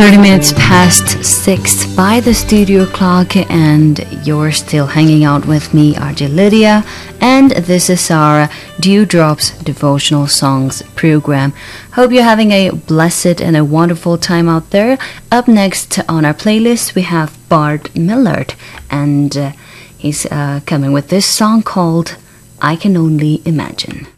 30 minutes past 6 by the studio clock, and you're still hanging out with me, RJ Lydia, and this is our Dewdrops Devotional Songs program. Hope you're having a blessed and a wonderful time out there. Up next on our playlist, we have Bart Millard, and he's coming with this song called I Can Only Imagine.